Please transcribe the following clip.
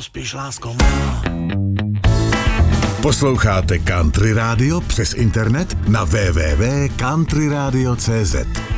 pospíš, lásko má. Posloucháte Country Radio přes internet na www.countryradio.cz.